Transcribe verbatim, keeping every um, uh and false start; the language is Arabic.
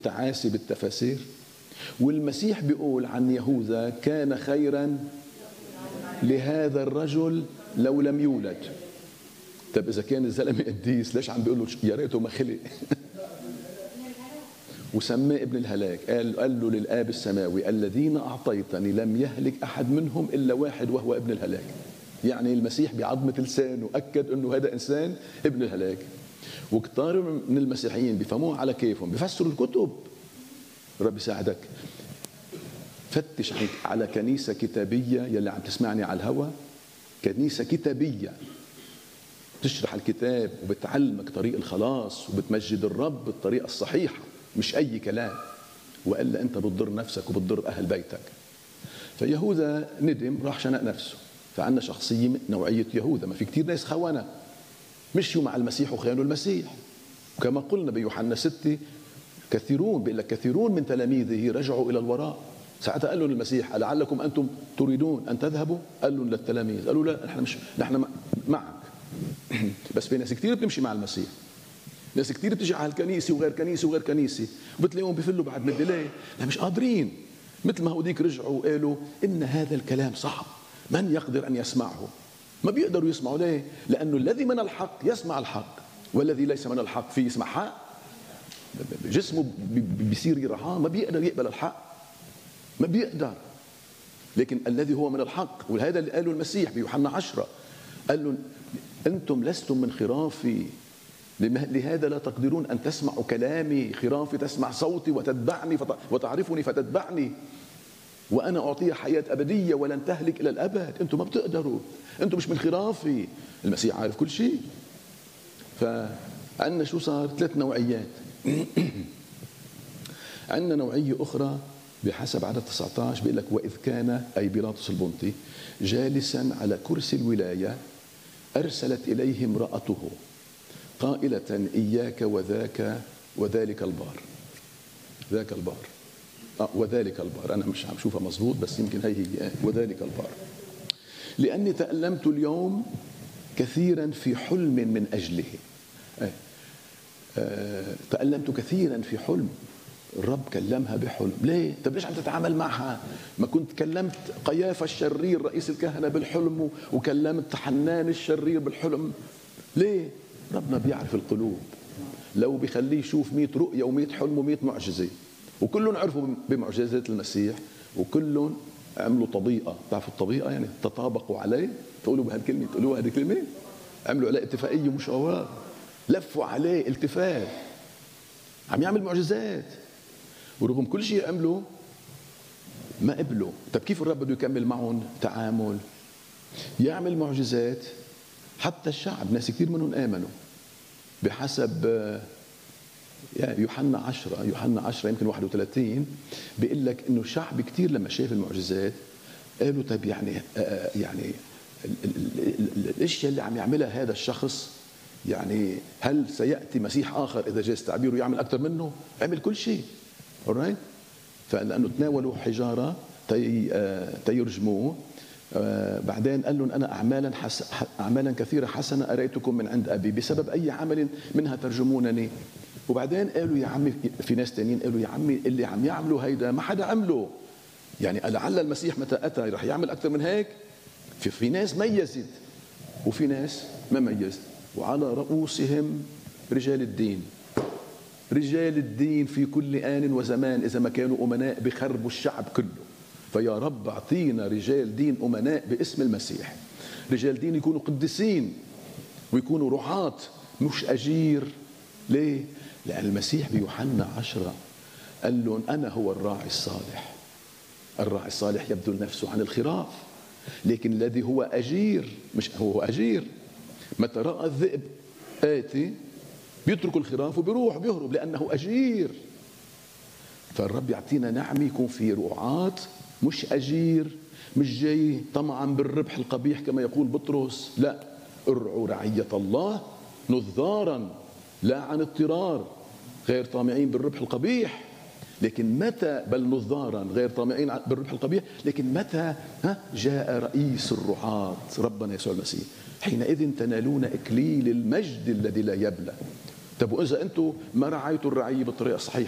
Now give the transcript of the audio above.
تعاسي بالتفاسير. والمسيح بيقول عن يهوذا كان خيرا لهذا الرجل لو لم يولد. طب اذا كان الزلمه قديس ليش عم بيقول له يا ريته ما خلق؟ وسماه ابن الهلاك. قال قال له للآب السماوي الذين أعطيتني لم يهلك أحد منهم إلا واحد وهو ابن الهلاك. يعني المسيح بعظمة لسانه أكد أنه هذا إنسان ابن الهلاك. وكتار من المسيحيين بيفهموها على كيفهم، بيفسروا الكتب. رب يساعدك، فتش على كنيسة كتابية يلي عم تسمعني على الهوا، كنيسة كتابية تشرح الكتاب وبتعلمك طريق الخلاص وبتمجد الرب بالطريقة الصحيحة، مش أي كلام، وإلا أنت بتضر نفسك وبتضر أهل بيتك. فيهوذا ندم، راح شنق نفسه. فعندنا شخصية نوعية يهوذا. ما في كتير ناس خونة مشيوا مع المسيح وخانوا المسيح. وكما قلنا بيوحنا ستة كثيرون، بيقول لك كثيرون من تلاميذه رجعوا إلى الوراء. ساعتها قال لهم المسيح لعلكم أنتم تريدون أن تذهبوا؟ قال لهم للتلاميذ، قالوا لا نحن مش نحن معك. بس في ناس كثير بتمشي مع المسيح، ناس كثير بتجي على الكنيسة وغير كنيسة وغير كنيسة، وبتلاقيهم بفلوا بعد مدة. ليه؟ لا مش قادرين. مثل ما هوديك رجعوا وقالوا إن هذا الكلام صعب، من يقدر أن يسمعه؟ ما بيقدروا يسمعوا. ليه؟ لأنه الذي من الحق يسمع الحق، والذي ليس من الحق فيه يسمع حق. جسمه بيصير يرعاه، ما بيقدر يقبل الحق، ما بيقدر. لكن الذي هو من الحق، وهذا اللي قاله المسيح بيوحنا عشرة، قال له أنتم لستم من خرافي لهذا لا تقدرون أن تسمعوا كلامي. خرافي تسمع صوتي وتتبعني وتعرفني فتتبعني، وأنا أعطيها حياة أبدية ولن تهلك إلى الأبد. أنتم ما بتقدروا، أنتم مش من خرافي. المسيح عارف كل شيء. فعندنا شو صار؟ ثلاث نوعيات. عندنا نوعية أخرى بحسب عدد تسعة عشر بيقول لك وإذ كان أي بيلاطس البنطي جالسا على كرسي الولاية أرسلت إليه امرأته قائلة إياك وذاك وذلك البار. ذاك البار آه وذلك البار، أنا مش عم شوفها مظبوط بس يمكن هي هي وذلك البار. لأني تألمت اليوم كثيرا في حلم من أجله. آه. آه. تألمت كثيرا في حلم. الرب كلمها بحلم. ليه؟ طب ليش عم تتعامل معها؟ ما كنت كلمت قيافة الشرير رئيس الكهنة بالحلم، وكلمت حنان الشرير بالحلم. ليه؟ ربنا بيعرف القلوب. لو بيخليه يشوف مئة رؤية ومئة حلم ومئة معجزة، وكلهم عرفوا بمعجزات المسيح، وكلهم عملوا طبيقة. تعرفوا الطبيقة يعني تطابقوا عليه. تقولوا بهالكلمة، تقولوا هذه الكلمة، عملوا عليه اتفاقية مشاورة، لفوا عليه التفات، عم يعمل معجزات، ورغم كل شيء عملوا ما قبلوا. طب كيف الرب بده يكمل معهم تعامل؟ يعمل معجزات حتى الشعب، ناس كثير منهم آمنوا. بحسب يوحنا عشرة يوحنا عشرة يمكن واحد وثلاثين بيقول لك انه الشعب كثير لما شاف المعجزات قالوا طيب يعني يعني الاشياء اللي عم يعملها هذا الشخص، يعني هل سياتي مسيح اخر اذا جاز تعبيره يعمل اكثر منه؟ عمل كل شيء. alright. فلانه تناولوا حجاره تي تيرجموه. آه بعدين قال لهم أنا أعمالا حس... أعمالا كثيرة حسنة أريتكم من عند أبي، بسبب أي عمل منها ترجمونني؟ وبعدين قالوا يا عمي، في ناس تانيين قالوا يا عمي اللي عم يعملوا هيدا ما حدا عمله، يعني لعل المسيح متى أتى رح يعمل أكثر من هيك. في, في ناس ميزت وفي ناس ما ميزت. وعلى رؤوسهم رجال الدين. رجال الدين في كل آن وزمان إذا ما كانوا أمناء بخربوا الشعب كله. فيا رب اعطينا رجال دين أمناء باسم المسيح، رجال دين يكونوا قديسين ويكونوا رعاة مش أجير. ليه؟ لأن المسيح بيوحنا عشرة قال لهم أنا هو الراعي الصالح. الراعي الصالح يبذل نفسه عن الخراف، لكن الذي هو أجير مش هو أجير. متى رأى الذئب آتي بيترك الخراف وبيروح بيهرب لأنه أجير. فالرب يعطينا نعمة يكون في رعاة مش أجير، مش جاي طمعا بالربح القبيح كما يقول بطرس. لا، ارعوا رعية الله نظارا لا عن اضطرار، غير طامعين بالربح القبيح. لكن متى بل نظارا غير طامعين بالربح القبيح، لكن متى ها جاء رئيس الرعاة ربنا يسوع المسيح حينئذ تنالون إكليل المجد الذي لا يبلى. طب وإذا أنتم ما رعيتوا الرعية بالطريقة الصحيحة